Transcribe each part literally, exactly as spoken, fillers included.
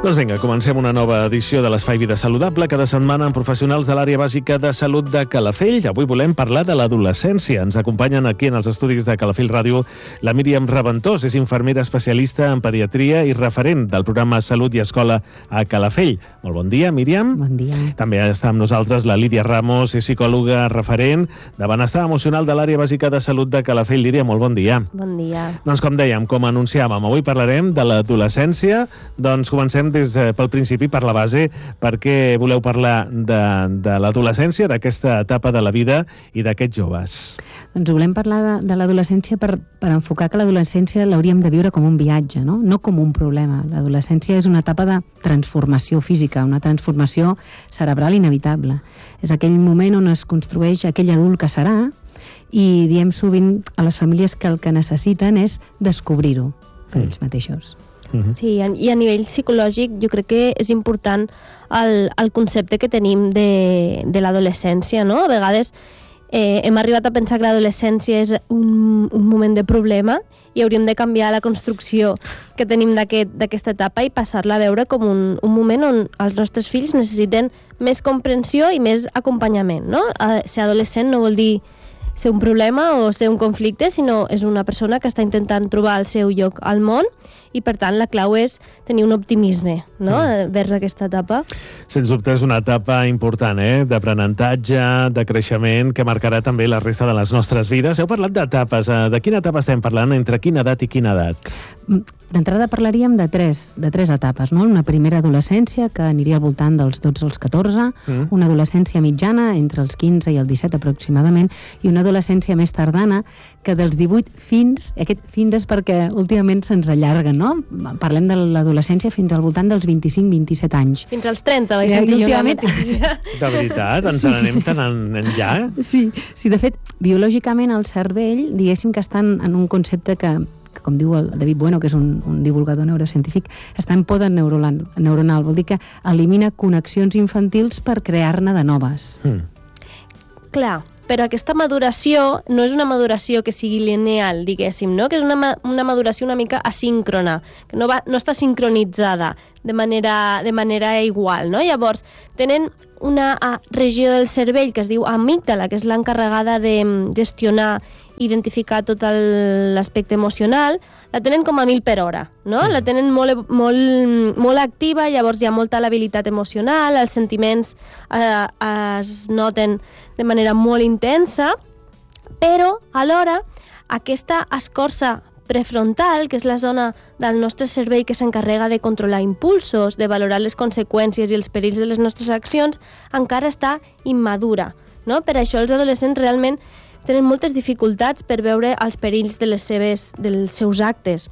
Doncs vinga, comencem una nova edició de l'Espai Vida Saludable, cada setmana amb professionals de l'àrea bàsica de salut de Calafell. Avui volem parlar de l'adolescència. Ens acompanyen aquí en els estudis de Calafell Ràdio la Míriam Reventós, és infermera especialista en pediatria i referent del programa Salut i Escola a Calafell. Molt bon dia, Míriam. Bon dia. També està amb nosaltres la Lídia Ramos, és psicòloga referent de benestar emocional de l'àrea bàsica de salut de Calafell. Lídia, molt bon dia. Bon dia. Doncs com dèiem, com anunciàvem, avui parlarem de l'adolescència. Doncs comencem des de, pel principi, per la base, perquè voleu parlar de, de l'adolescència, d'aquesta etapa de la vida i d'aquests joves. Doncs volem parlar de, de l'adolescència per, per enfocar que l'adolescència l'hauríem de viure com un viatge, no? No com un problema. L'adolescència és una etapa de transformació física, una transformació cerebral inevitable. És aquell moment on es construeix aquell adult que serà, i diem sovint a les famílies que el que necessiten és descobrir-ho per ells mateixos. Uh-huh. Sí, i a nivell psicològic jo crec que és important el, el concepte que tenim de, de l'adolescència, no? A vegades eh, hem arribat a pensar que l'adolescència és un, un moment de problema i hauríem de canviar la construcció que tenim d'aquest, d'aquesta etapa i passar-la a veure com un, un moment on els nostres fills necessiten més comprensió i més acompanyament, no? Eh, ser adolescent no vol dir ser un problema o ser un conflicte, sinó és una persona que està intentant trobar el seu lloc al món i, per tant, la clau és tenir un optimisme, no?, mm. vers aquesta etapa. Sens dubte és una etapa important, eh?, d'aprenentatge, de creixement, que marcarà també la resta de les nostres vides. Heu parlat d'etapes. De quina etapa estem parlant? Entre quina edat i quina edat? D'entrada parlaríem de tres, de tres etapes, no? Una primera adolescència, que aniria al voltant dels dotze als catorze, mm. una adolescència mitjana, entre els quinze i el disset aproximadament, i una adolescència més tardana, que dels divuit fins, aquest fins és perquè últimament se'ns allarguen, no? Parlem de l'adolescència fins al voltant dels vint-i-cinc vint-i-set anys. Fins als trenta, vaig sentir jo una notícia. De veritat? Ens sí. n'anem tan enllà? Sí, sí, de fet, biològicament el cervell, diguéssim que està en un concepte que que com diu el David Bueno, que és un, un divulgador neurocientífic, està en poda neuronal, neuronal, vol dir que elimina connexions infantils per crear-ne de noves. Mm. Clar, però aquesta maduració no és una maduració que sigui lineal, diguéssim, no? Que és una, una maduració una mica asíncrona, que no, va, no està sincronitzada de manera, de manera igual, no? Llavors, tenen una regió del cervell que es diu amígdala, que és l'encarregada de gestionar, identificar tot l'aspecte emocional, la tenen com a mil per hora, no? La tenen molt, molt, molt activa, llavors hi ha molta labilitat emocional, els sentiments eh, es noten de manera molt intensa, però alhora aquesta escorça prefrontal, que és la zona del nostre cervell que s'encarrega de controlar impulsos, de valorar les conseqüències i els perills de les nostres accions, encara està immadura, no? Per això els adolescents realment tenen moltes dificultats per veure els perills de les seves, dels seus actes.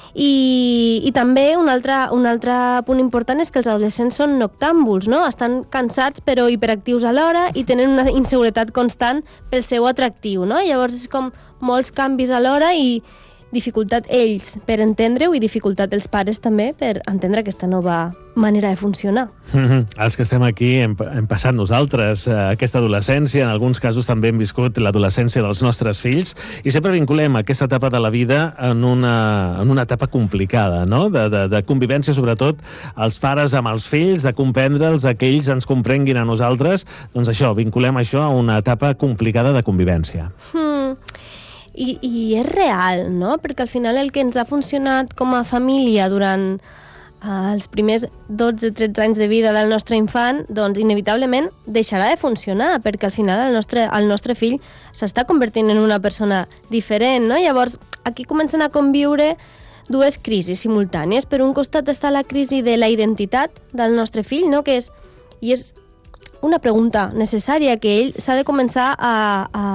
I, i també un altre, un altre punt important és que els adolescents són noctàmbuls, no? Estan cansats però hiperactius alhora i tenen una inseguretat constant pel seu atractiu, no? Llavors és com molts canvis alhora i dificultat ells per entendre-ho i dificultat els pares també per entendre aquesta nova manera de funcionar. Mm-hmm. Els que estem aquí hem, hem passat nosaltres eh, aquesta adolescència, en alguns casos també hem viscut l'adolescència dels nostres fills i sempre vinculem aquesta etapa de la vida en una, en una etapa complicada, no? De, de, de convivència, sobretot els pares amb els fills, de comprendre'ls, que ells ens comprenguin a nosaltres, doncs això, vinculem això a una etapa complicada de convivència. Mm. I, i és real, no? Perquè al final el que ens ha funcionat com a família durant eh, els primers dotze tretze anys de vida del nostre infant, doncs inevitablement deixarà de funcionar, perquè al final el nostre, el nostre fill s'està convertint en una persona diferent, no? Llavors, aquí comencen a conviure dues crisis simultànies. Per un costat està la crisi de la identitat del nostre fill, no? Que és, i és una pregunta necessària que ell s'ha de començar a, a,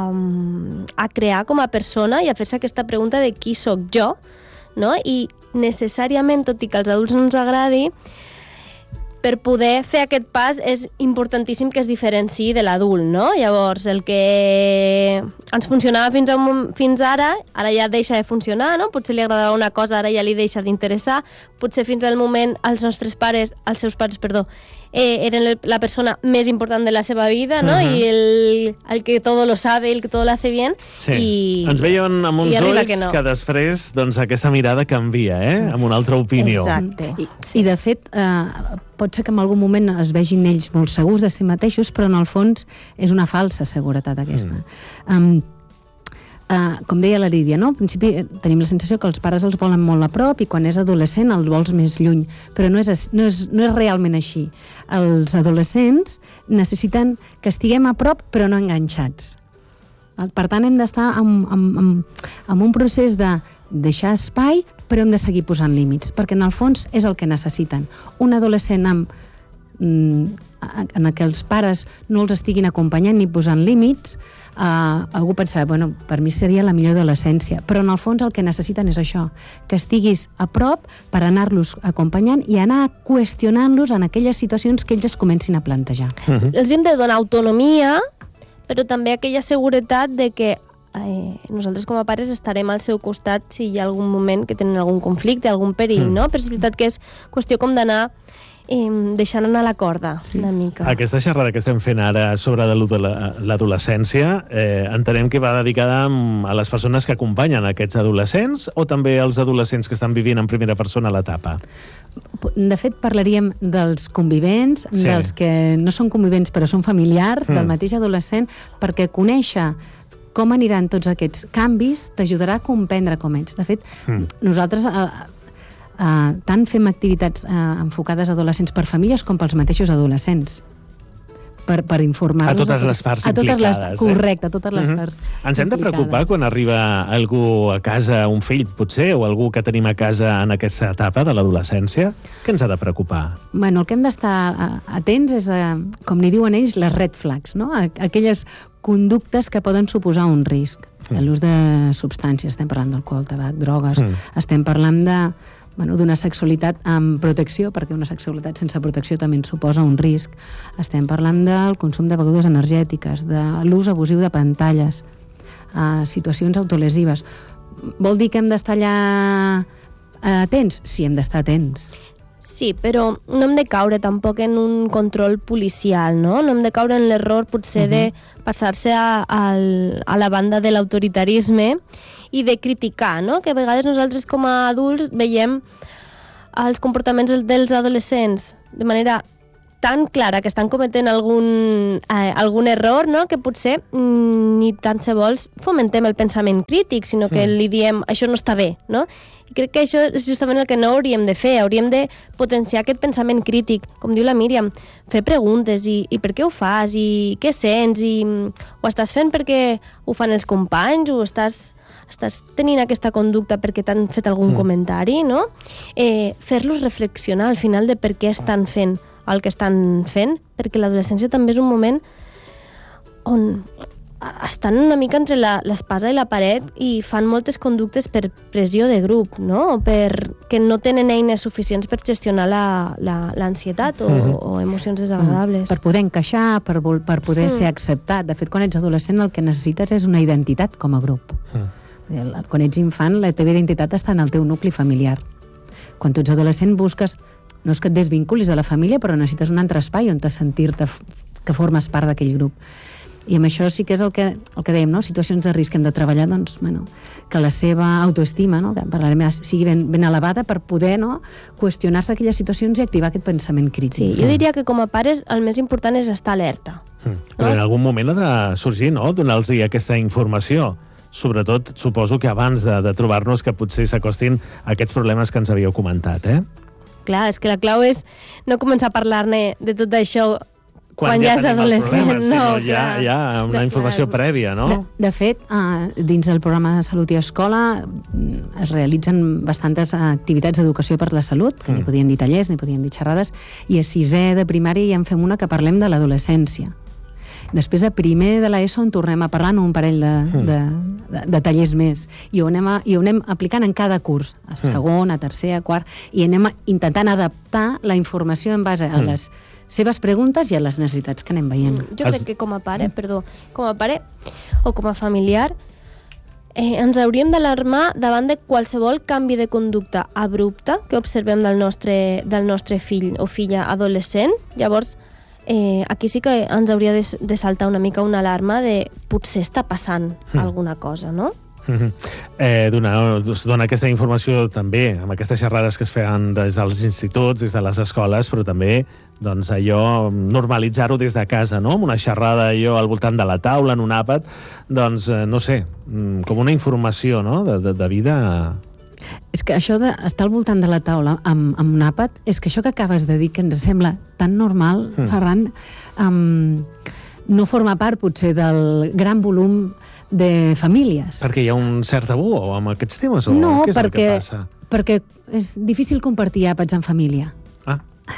a crear com a persona i a fer-se aquesta pregunta de qui sóc jo, no? I necessàriament, tot i que als adults no ens agradi, per poder fer aquest pas és importantíssim que es diferenciï de l'adult, no? Llavors, el que ens funcionava fins, a un, fins ara, ara ja deixa de funcionar, no? Potser li agradava una cosa, ara ja li deixa d'interessar, potser fins al moment els nostres pares, els seus pares, perdó, eh, eren la persona més important de la seva vida, no? Uh-huh. I el, el que todo lo sabe, el que todo lo hace bien. Sí. I, ens veien amb uns ulls que, no. que després doncs, aquesta mirada canvia, eh? Amb una altra opinió. Exacte. I, i de fet, eh, pot ser que en algun moment es vegin ells molt segurs de si mateixos, però en el fons és una falsa seguretat aquesta. Mm. Um, uh, com deia la Lídia, no? Al principi tenim la sensació que els pares els volen molt a prop i quan és adolescent els vols més lluny, però no és, no és, no és realment així. Els adolescents necessiten que estiguem a prop però no enganxats. Per tant, hem d'estar en, en, en, en un procés de deixar espai, però hem de seguir posant límits, perquè en el fons és el que necessiten. Un adolescent amb, en què els pares no els estiguin acompanyant ni posant límits, eh, algú pensava, bueno, per mi seria la millor adolescència, però en el fons el que necessiten és això, que estiguis a prop per anar-los acompanyant i anar qüestionant-los en aquelles situacions que ells es comencin a plantejar. Uh-huh. Els hem de donar autonomia, però també aquella seguretat de que eh, nosaltres com a pares estarem al seu costat si hi ha algun moment que tenen algun conflicte, algun perill, mm. no? Però és veritat que és qüestió com d'anar eh, deixant anar la corda, sí. una mica. Aquesta xerrada que estem fent ara sobre l'adolescència, eh, entenem que va dedicada a les persones que acompanyen aquests adolescents o també als adolescents que estan vivint en primera persona l'etapa? De fet, parlaríem dels convivents, sí. dels que no són convivents però són familiars, mm. del mateix adolescent, perquè conèixer com aniran tots aquests canvis t'ajudarà a comprendre com ets. De fet, mm. nosaltres eh, eh, tant fem activitats eh, enfocades a adolescents per famílies com pels mateixos adolescents. Per, per informar-los... A totes les parts a totes implicades. Les, correcte, a totes les uh-huh. parts Ens hem de preocupar quan arriba algú a casa, un fill potser, o algú que tenim a casa en aquesta etapa de l'adolescència? Què ens ha de preocupar? Bueno, el que hem d'estar atents és, a, com n'hi diuen ells, les red flags, no? Aquelles conductes que poden suposar un risc. Mm. L'ús de substàncies, estem parlant d'alcohol, tabac, drogues, mm. estem parlant de... Bueno, d'una sexualitat amb protecció, perquè una sexualitat sense protecció també ens suposa un risc. Estem parlant del consum de begudes energètiques, de l'ús abusiu de pantalles, uh, situacions autolesives. Vol dir que hem d'estar allà atents? Sí, hem d'estar atents. Sí, però no hem de caure tampoc en un control policial, no? No hem de caure en l'error potser uh-huh. de passar-se a, a, a la banda de l'autoritarisme i de criticar, no? Que a vegades nosaltres com a adults veiem els comportaments dels adolescents de manera tan clara que estan cometent algun, eh, algun error, no? Que potser mm, ni tant se vols fomentem el pensament crític, sinó que mm. li diem això no està bé, no? I crec que això és justament el que no hauríem de fer, hauríem de potenciar aquest pensament crític, com diu la Míriam, fer preguntes, i, i per què ho fas, i què sents, i ho estàs fent perquè ho fan els companys, o estàs, estàs tenint aquesta conducta perquè t'han fet algun mm. comentari, no? Eh, fer-los reflexionar al final de per què estan fent el que estan fent, perquè l'adolescència també és un moment on estan una mica entre l'espasa i la paret i fan moltes conductes per pressió de grup, no? O per que no tenen eines suficients per gestionar l'ansietat o, mm-hmm. o emocions desagradables. Per poder encaixar, per, per poder mm. ser acceptat. De fet, quan ets adolescent el que necessites és una identitat com a grup. Mm. Quan ets infant, la teva identitat està en el teu nucli familiar. Quan tu ets adolescent busques... No és que et desvinculis de la família, però necessites un altre espai on te sentir-te que formes part d'aquell grup. I amb això sí que és el que, el que dèiem, no? Situacions de risc que hem de treballar, doncs, bueno, que la seva autoestima, no? Que parlarem, sigui ben, ben elevada per poder, no? Qüestionar-se aquelles situacions i activar aquest pensament crític. Sí, jo diria que com a pares el més important és estar alerta. Mm. Però en algun moment ha de sorgir, no?, donar-los aquesta informació. Sobretot, suposo que abans de, de trobar-nos que potser s'acostin a aquests problemes que ens havíeu comentat, eh? Clar, és que la clau és no començar a parlar-ne de tot això quan, quan ja, ja és adolescent. Problemes, no, hi ha, hi ha una de, informació clar, prèvia, no? De, de fet, uh, dins del programa de Salut i Escola es realitzen bastantes activitats d'educació per la salut, que mm. n'hi podien dir tallers, n'hi podien dir xerrades, i a sisè de primària ja en fem una que parlem de l'adolescència. Després, a primer de l'ESO, en tornem a parlar en un parell de, mm. de, de, de tallers més. I ho, anem a, I ho anem aplicant en cada curs, a segon, a tercer, a quart, i anem intentant adaptar la informació en base a les seves preguntes i a les necessitats que anem veient. Jo crec que com a pare, perdó, com a pare o com a familiar, eh, ens hauríem d'alarmar davant de qualsevol canvi de conducta abrupte que observem del nostre, del nostre fill o filla adolescent. Llavors, eh, aquí sí que ens hauria de, de saltar una mica una alarma de potser està passant mm. alguna cosa, no? Mm-hmm. eh, donar, donar aquesta informació també amb aquestes xerrades que es feien des dels instituts, des de les escoles, però també doncs, allò, normalitzar-ho des de casa, no? Amb una xerrada allò al voltant de la taula, en un àpat, doncs, eh, no sé, com una informació, no? de, de, de vida. És que això d'estar al voltant de la taula amb, amb un àpat, és que això que acabes de dir, que ens sembla tan normal, mm. Ferran, um, no forma part, potser, del gran volum de famílies. Perquè hi ha un cert tabú amb aquests temes? O no, què és perquè, el que passa? perquè és difícil compartir àpats en família. Ah.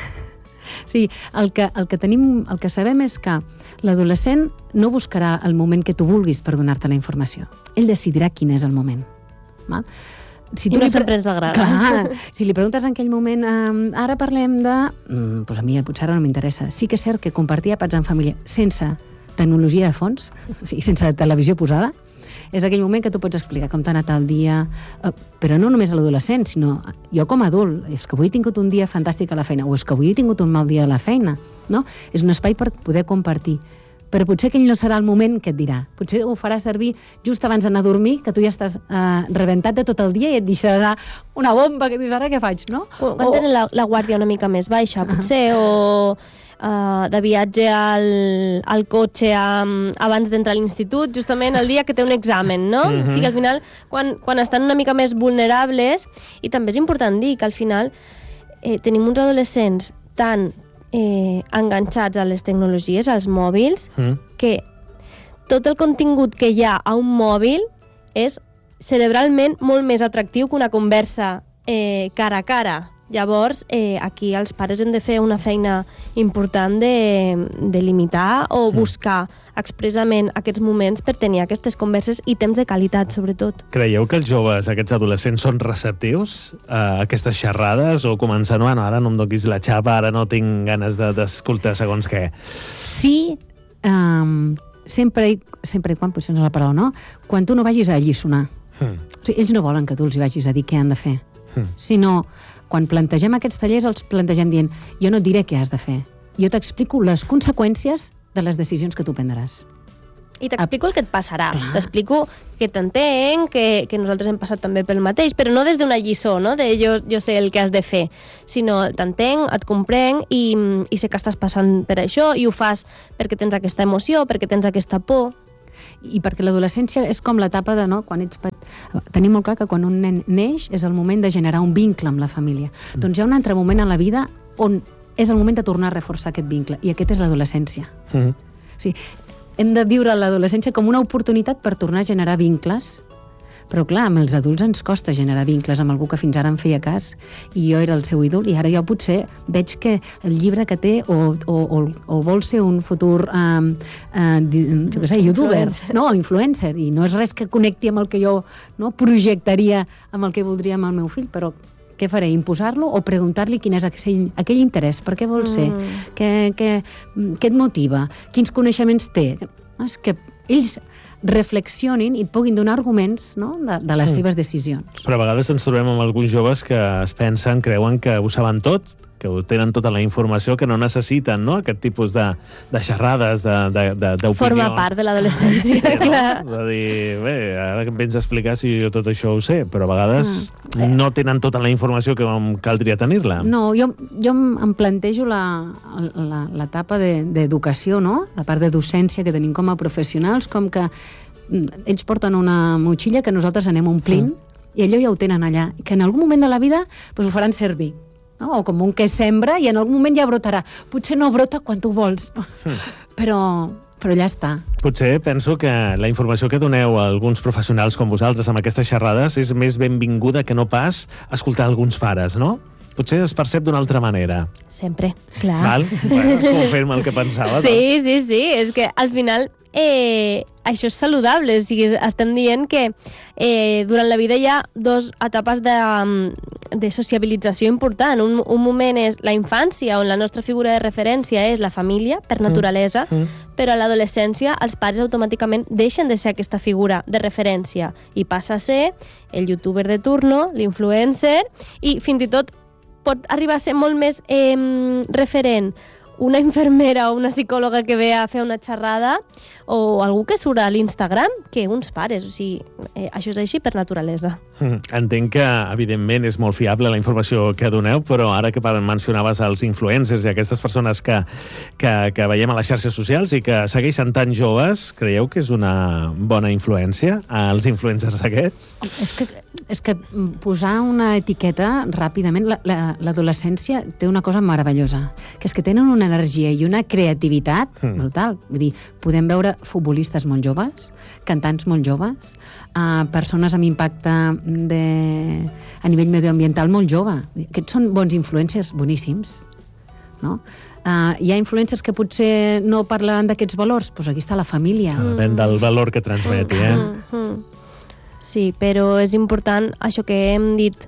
Sí, el que, el que tenim, el que sabem és que l'adolescent no buscarà el moment que tu vulguis per donar-te la informació. Ell decidirà quin és el moment. Val? Si tu I no sempre ens agrada. Clar, si li preguntes en aquell moment um, ara parlem de... Mm, doncs a mi potser ara no m'interessa. Sí que és cert que compartir àpats en família sense tecnologia de fons, o sigui, sense televisió posada, és aquell moment que tu pots explicar com t'ha anat el dia, eh, però no només a l'adolescent, sinó jo com a adult, és que avui he tingut un dia fantàstic a la feina, o és que avui he tingut un mal dia a la feina, no? És un espai per poder compartir. Però potser aquell no serà el moment que et dirà. Potser ho farà servir just abans d'anar a dormir, que tu ja estàs eh, rebentat de tot el dia i et deixarà una bomba que dius, ara què faig, no? O, quan o... tenen la, la guàrdia una mica més baixa, potser, uh -huh. o... Uh, de viatge al, al cotxe um, abans d'entrar a l'institut, justament el dia que té un examen, no? Uh-huh. O sigui, al final, quan, quan estan una mica més vulnerables, i també és important dir que al final eh, tenim uns adolescents tan eh, enganxats a les tecnologies, als mòbils, uh-huh. que tot el contingut que hi ha a un mòbil és cerebralment molt més atractiu que una conversa eh, cara a cara. Llavors, eh, aquí els pares hem de fer una feina important de, de limitar o buscar expressament aquests moments per tenir aquestes converses i temps de qualitat, sobretot. Creieu que els joves, aquests adolescents, són receptius a aquestes xerrades o començant, bueno, ara no em donis la xapa, ara no tinc ganes d'escoltar segons què? Sí, um, sempre, i, sempre i quan, potser no és la paraula, no? Quan tu no vagis a alliçonar. Hmm. O sigui, ells no volen que tu els hi vagis a dir què han de fer, hmm. sinó... Quan plantegem aquests tallers, els plantegem dient jo no et diré què has de fer, jo t'explico les conseqüències de les decisions que tu prendràs. I t'explico el que et passarà. Clar. T'explico que t'entenc, que, que nosaltres hem passat també pel mateix, però no des d'una lliçó, no? De jo, jo sé el que has de fer, sinó t'entenc, et comprenc i, i sé que estàs passant per això i ho fas perquè tens aquesta emoció, perquè tens aquesta por. I perquè l'adolescència és com l'etapa de, no, quan ets petit. Tenim molt clar que quan un nen neix és el moment de generar un vincle amb la família. Mm. Doncs hi ha un altre moment en la vida on és el moment de tornar a reforçar aquest vincle, i aquest és l'adolescència. Mm. O sigui, hem de viure l'adolescència com una oportunitat per tornar a generar vincles, però clar, amb els adults ens costa generar vincles amb algú que fins ara em feia cas i jo era el seu ídol, i ara jo potser veig que el llibre que té o, o, o, o vol ser un futur um, uh, jo què sé, youtuber, influencer. No, influencer, i no és res que connecti amb el que jo, no, projectaria amb el que voldria amb el meu fill, però què faré? Imposar-lo o preguntar-li quin és aquell, aquell interès? Per què vol ser? Mm. Què, què, què et motiva? Quins coneixements té? No, és que ells reflexionin i et puguin donar arguments, no, de, de les mm. seves decisions. Però a vegades ens trobem amb alguns joves que es pensen, creuen que ho saben tot, que ho tenen tota la informació, que no necessiten, no?, aquest tipus de, de xerrades, d'opinió. Forma part de l'adolescència, sí, clar. No? De dir, bé, ara que em vens a explicar si jo tot això ho sé, però a vegades mm. no tenen tota la informació que caldria tenir-la. No, jo, jo em plantejo l'etapa d'educació, no?, la part de docència que tenim com a professionals, com que ells porten una motxilla que nosaltres anem omplint mm. i allò ja ho tenen allà, que en algun moment de la vida pues, ho faran servir. No? O com un que sembra i en algun moment ja brotarà. Potser no brota quan tu vols, mm. però, però ja està. Potser penso que la informació que doneu a alguns professionals com vosaltres amb aquestes xerrades és més benvinguda que no pas escoltar alguns pares, no? potser es percep d'una altra manera. Sempre, clar. Val? Bueno, es confirma el que pensava. Sí, sí, sí, és que al final eh, això és saludable, o sigui, estem dient que eh, durant la vida hi ha dos etapes de, de sociabilització important. Un, un moment és la infància, on la nostra figura de referència és la família, per naturalesa, mm. Mm. però a l'adolescència els pares automàticament deixen de ser aquesta figura de referència i passa a ser el youtuber de turno, l'influencer, i fins i tot pot arribar a ser molt més eh, referent una infermera o una psicòloga que ve a fer una xerrada o algú que surt a l'Instagram que uns pares. O sigui, eh, això és així per naturalesa. Mm. Entenc que, evidentment, és molt fiable la informació que doneu, però ara que mencionaves els influencers i aquestes persones que, que, que veiem a les xarxes socials i que segueixen tan joves, creieu que és una bona influència als influencers aquests? És que, és que posar una etiqueta ràpidament... La, la, l'adolescència té una cosa meravellosa, que és que tenen una energia i una creativitat mm. brutal. Vull dir, podem veure futbolistes molt joves, cantants molt joves, uh, persones amb impacte de, a nivell medioambiental molt jove. Aquests són bons influencers, boníssims. No? Uh, hi ha influencers que potser no parlaran d'aquests valors, doncs aquí està la família. Mm. Depèn del valor que transmeti, eh? Mm -hmm. Sí, però és important això que hem dit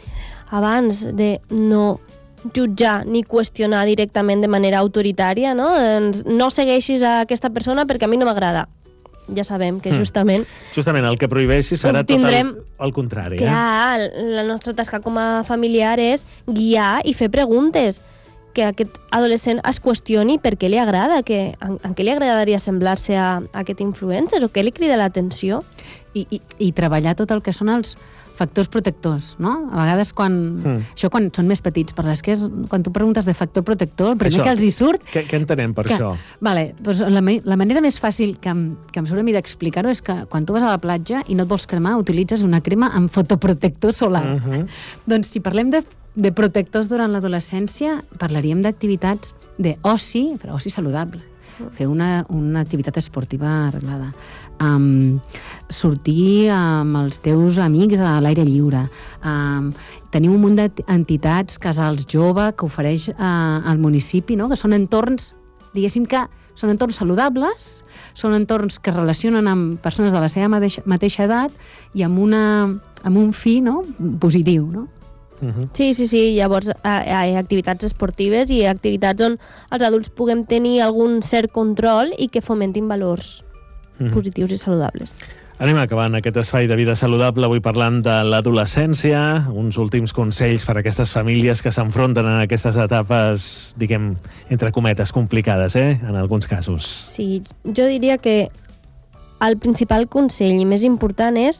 abans, de no jutjar ni qüestionar directament de manera autoritària, no? Doncs no segueixis a aquesta persona perquè a mi no m'agrada. Ja sabem que justament... Mm. Justament el que prohibeixi serà tindrem... tot el, el contrari. Clar, eh? la nostra tasca com a familiar és guiar i fer preguntes, que aquest adolescent es qüestioni per què li agrada, que, en, en què li agradaria semblar-se a, a aquest influencer o què li crida l'atenció. I, i, I treballar tot el que són els factors protectors, no? A vegades quan... Mm. Això quan són més petits, per les que és, quan tu preguntes de factor protector, el primer això, que els hi surt... Què, què entenem per que, això? Vale, doncs la, la manera més fàcil que em, que em surt a mi d'explicar-ho és que quan tu vas a la platja i no et vols cremar, utilitzes una crema amb fotoprotector solar. Uh -huh. Doncs si parlem de, de protectors durant l'adolescència, parlaríem d'activitats d'oci, però oci saludable. Fer una, una activitat esportiva arreglada. Um, sortir amb els teus amics a l'aire lliure. Um, tenim un munt d'entitats, casals jove, que ofereix uh, al municipi, no? Que són entorns, diguéssim que són entorns saludables, són entorns que es relacionen amb persones de la seva mateixa, mateixa edat i amb, una, amb un fi, no? Positiu, no? Uh-huh. Sí, sí, sí. Llavors hi ha activitats esportives i activitats on els adults puguem tenir algun cert control i que fomentin valors uh-huh. positius i saludables. Anem acabant aquest espai de vida saludable, avui parlant de l'adolescència, uns últims consells per a aquestes famílies que s'enfronten en aquestes etapes, diguem, entre cometes, complicades, eh? En alguns casos. Sí, jo diria que el principal consell i més important és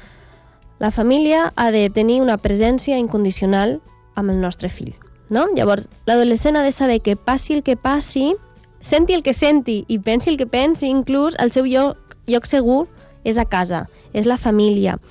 la família ha de tenir una presència incondicional amb el nostre fill, no? Llavors, l'adolescent ha de saber que passi el que passi, senti el que senti i pensi el que pensi, inclús el seu lloc, lloc segur és a casa, és la família.